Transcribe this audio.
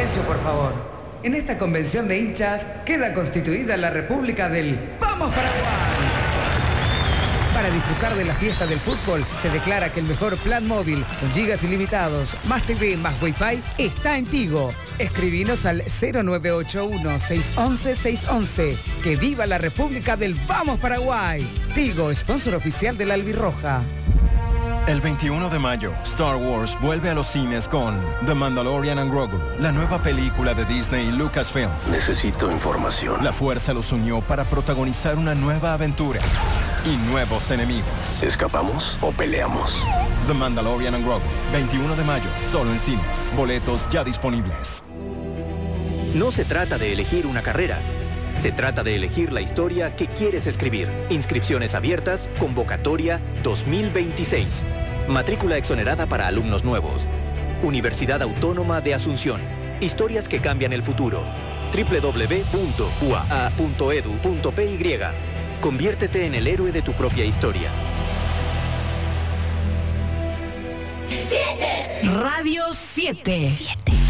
Silencio, por favor. En esta convención de hinchas queda constituida la República del ¡Vamos Paraguay! Para disfrutar de la fiesta del fútbol, se declara que el mejor plan móvil, con gigas ilimitados, más TV, más Wi-Fi, está en Tigo. Escribinos al 0981-611-611. ¡Que viva la República del Vamos Paraguay! Tigo, sponsor oficial de la Albirroja. El 21 de mayo, Star Wars vuelve a los cines con The Mandalorian and Grogu, la nueva película de Disney y Lucasfilm. Necesito información. La fuerza los unió para protagonizar una nueva aventura y nuevos enemigos. ¿Escapamos o peleamos? The Mandalorian and Grogu, 21 de mayo, solo en cines. Boletos ya disponibles. No se trata de elegir una carrera. Se trata de elegir la historia que quieres escribir. Inscripciones abiertas, convocatoria 2026. Matrícula exonerada para alumnos nuevos. Universidad Autónoma de Asunción. Historias que cambian el futuro. www.uaa.edu.py. Conviértete en el héroe de tu propia historia. Radio 7.